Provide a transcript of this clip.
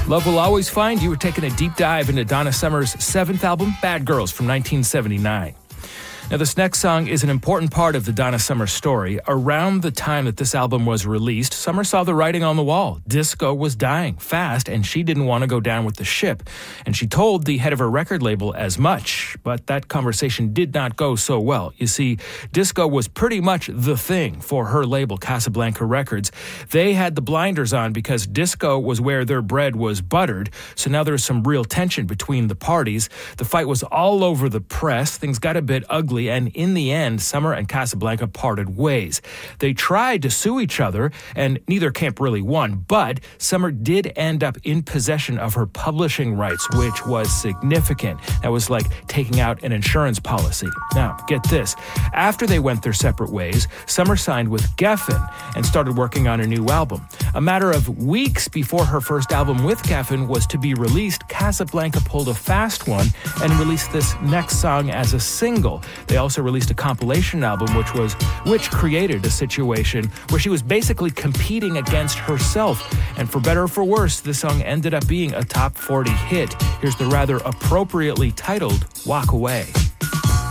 Love Will Always Find You. We're taking a deep dive into Donna Summer's 7th album, Bad Girls, from 1979. Now, this next song is an important part of the Donna Summer story. Around the time that this album was released, Summer saw the writing on the wall. Disco was dying fast, and she didn't want to go down with the ship. And she told the head of her record label as much, but that conversation did not go so well. You see, disco was pretty much the thing for her label, Casablanca Records. They had the blinders on because disco was where their bread was buttered, so now there's some real tension between the parties. The fight was all over the press. Things got a bit ugly. And in the end, Summer and Casablanca parted ways. They tried to sue each other, and neither camp really won, but Summer did end up in possession of her publishing rights, which was significant. That was like taking out an insurance policy. Now, get this. After they went their separate ways, Summer signed with Geffen and started working on a new album. A matter of weeks before her first album with Geffen was to be released, Casablanca pulled a fast one and released this next song as a single. They also released a compilation album, which created a situation where she was basically competing against herself. And for better or for worse, this song ended up being a top 40 hit. Here's the rather appropriately titled Walk Away.